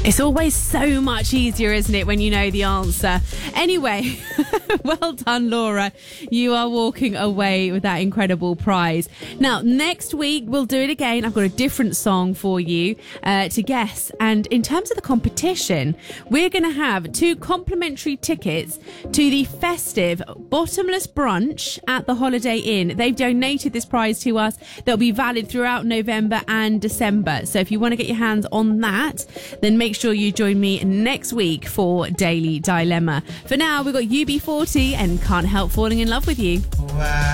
It's always so much easier, isn't it, when you know the answer? Anyway, well done, Laura. You are walking away with that incredible prize. Now, next week, we'll do it again. I've got a different song for you to guess. And in terms of the competition, we're going to have 2 complimentary tickets to the festive bottomless brunch at the Holiday Inn. They've donated this prize to us. They'll be valid throughout November and December. So if you want to get your hands on that, then make sure you join me next week for Daily Dilemma. For now, we've got UB40 and Can't Help Falling in Love with You.